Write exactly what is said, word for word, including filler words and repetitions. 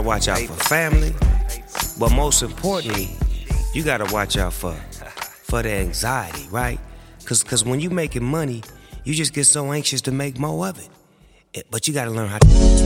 watch out for family, but most importantly, you gotta watch out for for the anxiety, right? Cause, Cause when you making money, you just get so anxious to make more of it. But you gotta learn how to